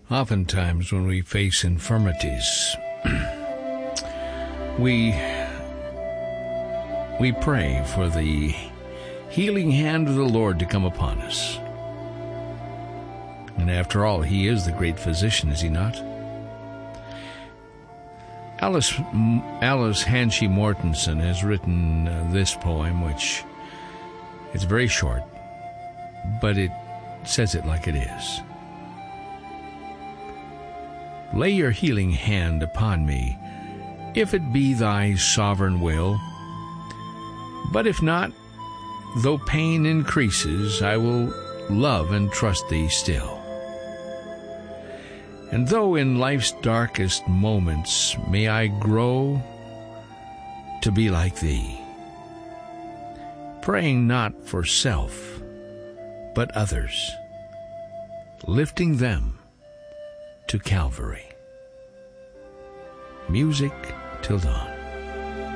Oftentimes when we face infirmities, we pray for the healing hand of the Lord to come upon us. And after all, He is the great physician, is He not? Alice Hanshee Mortensen has written this poem, which it's very short, but it says it like it is. Lay your healing hand upon me, if it be thy sovereign will. But if not, though pain increases, I will love and trust thee still. And though in life's darkest moments may I grow to be like thee, praying not for self, but others, lifting them to Calvary. Music till dawn.